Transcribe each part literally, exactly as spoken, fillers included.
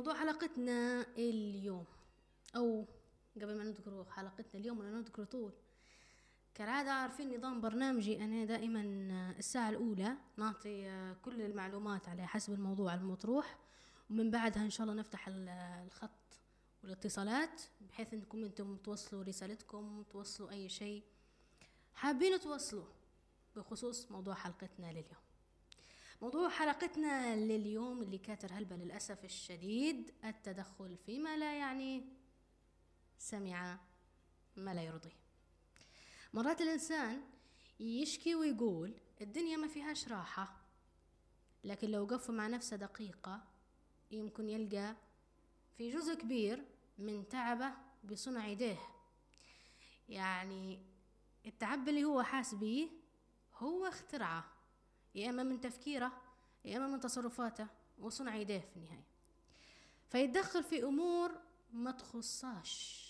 موضوع حلقتنا اليوم، أو قبل ما نذكر حلقتنا اليوم ولا نذكر طول كالعادة، عارفين نظام برنامجي أنا دائما الساعة الأولى نعطي كل المعلومات على حسب الموضوع المطروح، ومن بعدها إن شاء الله نفتح الخط والاتصالات بحيث أنكم أنتم توصلوا رسالتكم، توصلوا أي شيء حابين توصلوا بخصوص موضوع حلقتنا لليوم. موضوع حلقتنا لليوم اللي كاتر هلبة للأسف الشديد: التدخل فيما لا يعني، سمع ما لا يرضيه. مرات الإنسان يشكي ويقول الدنيا ما فيهاش راحة، لكن لو وقف مع نفسه دقيقة يمكن يلقى في جزء كبير من تعبه بصنع يديه. يعني التعب اللي هو حاس بيه هو اخترعه، يا إما من تفكيره يا إما من تصرفاته وصنع يديه في النهاية، فيتدخل في أمور ما تخصاش،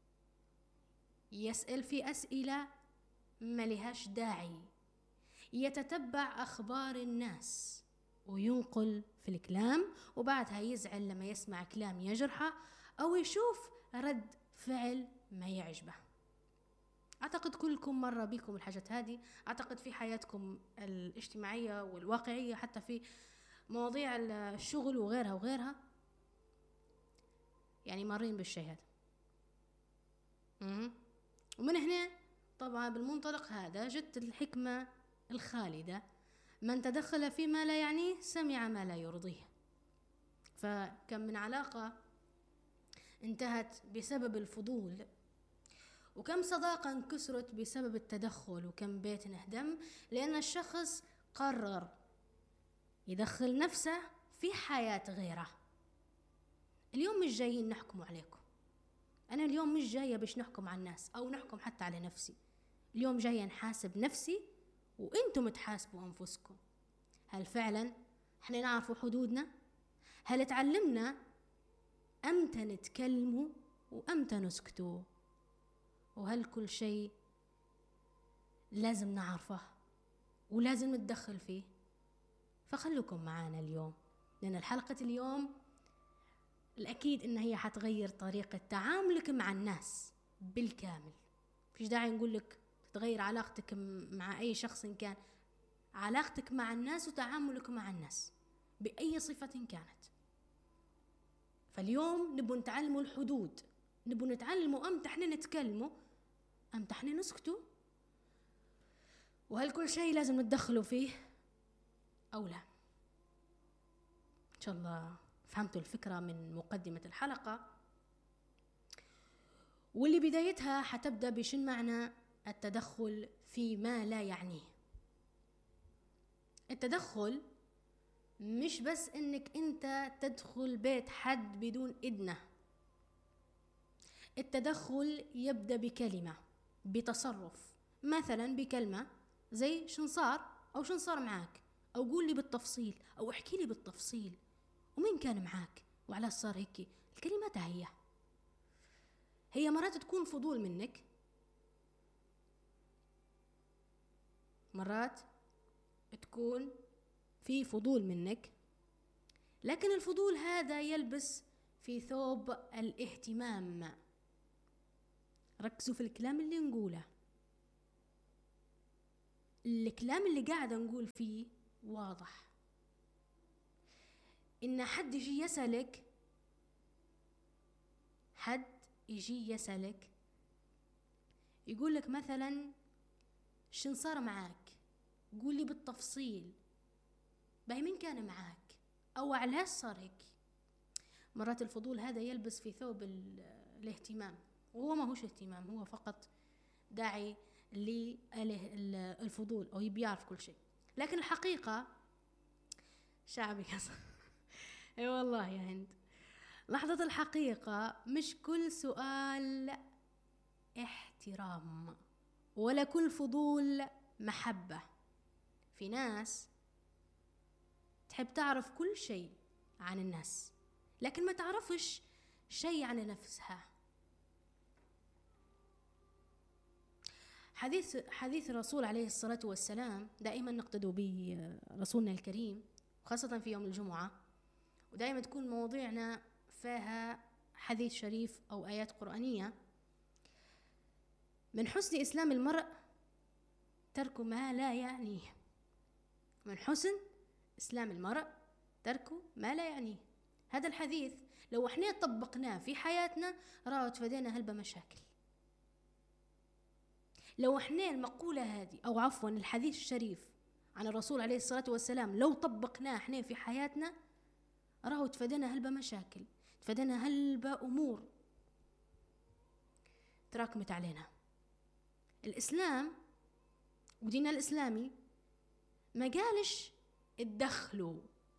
يسأل في أسئلة ما لهاش داعي، يتتبع أخبار الناس وينقل في الكلام، وبعدها يزعل لما يسمع كلام يجرحه أو يشوف رد فعل ما يعجبه. أعتقد كلكم مرة بكم الحاجات هذه، أعتقد في حياتكم الاجتماعية والواقعية، حتى في مواضيع الشغل وغيرها وغيرها، يعني مارين بالشيء هذا. ومن هنا طبعا بالمنطلق هذا جت الحكمة الخالدة: من تدخل فيما لا يعنيه سمع ما لا يرضيه. فكم من علاقة انتهت بسبب الفضول، وكم صداقة انكسرت بسبب التدخل، وكم بيت انهدم لأن الشخص قرر يدخل نفسه في حياة غيره. اليوم مش جايين نحكم عليكم، أنا اليوم مش جاية باش نحكم على الناس أو نحكم حتى على نفسي، اليوم جاية نحاسب نفسي وإنتم تحاسبوا أنفسكم. هل فعلا احنا نعرفوا حدودنا؟ هل تعلمنا أمتى نتكلموا وأمتى نسكتوا؟ وهل كل شيء لازم نعرفه ولازم نتدخل فيه؟ فخلوكم معانا اليوم، لأن الحلقة اليوم الأكيد إن هي حتغير طريقة تعاملك مع الناس بالكامل. فيش داعي نقول لك تتغير علاقتك مع أي شخص إن كان، علاقتك مع الناس وتعاملك مع الناس بأي صفة كانت. فاليوم نبو نتعلموا الحدود، نبو نتعلموا أمتى احنا نتكلموا أمتى احنا نسكتوا، وهل كل شيء لازم نتدخلوا فيه أو لا. إن شاء الله فهمتوا الفكرة من مقدمة الحلقة، واللي بدايتها حتبدأ بشن معنى التدخل فيما لا يعنيه. التدخل مش بس انك انت تدخل بيت حد بدون إذنه، التدخل يبدأ بكلمة، بتصرف، مثلا بكلمة زي شن صار أو شن صار معاك، أو قول لي بالتفصيل أو احكي لي بالتفصيل ومين كان معاك وعلى صار هيك. الكلمات هي هي مرات تكون فضول منك، مرات تكون في فضول منك، لكن الفضول هذا يلبس في ثوب الاهتمام. ركزوا في الكلام اللي نقوله، الكلام اللي قاعدة نقول فيه واضح. إن حد يجي يسألك، حد يجي يسألك يقول لك مثلا شن صار معاك، قول لي بالتفصيل، باهي مين كان معاك أو علاش صار هيك. مرات الفضول هذا يلبس في ثوب الاهتمام، وهو ما هوش اهتمام، هو فقط داعي للفضول أو يبي يعرف كل شيء. لكن الحقيقة شعبي اي والله يا هند، لحظة الحقيقة مش كل سؤال احترام ولا كل فضول محبة. في ناس تحب تعرف كل شيء عن الناس لكن ما تعرفش شيء عن نفسها. حديث حديث الرسول عليه الصلاة والسلام دائما نقتدوا برسولنا الكريم، وخاصة في يوم الجمعة، ودائما تكون مواضيعنا فيها حديث شريف أو آيات قرآنية: من حسن إسلام المرء ترك ما لا يعنيه. من حسن إسلام المرء ترك ما لا يعنيه. هذا الحديث لو احنا طبقناه في حياتنا راه تفادينا هلبة مشاكل. لو احنا المقولة هذه أو عفوا الحديث الشريف عن الرسول عليه الصلاة والسلام لو طبقناه احنا في حياتنا راه تفادينا هلبة مشاكل، تفادينا هلبة أمور تراكمت علينا. الإسلام وديننا الإسلامي ما قالش اتدخلوا.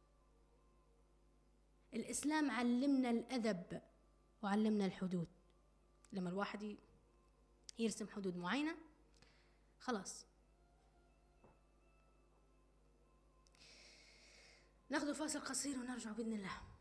الإسلام علمنا الأدب وعلمنا الحدود. لما الواحد يرسم حدود معينة خلاص. ناخذ فاصل قصير ونرجع بإذن الله.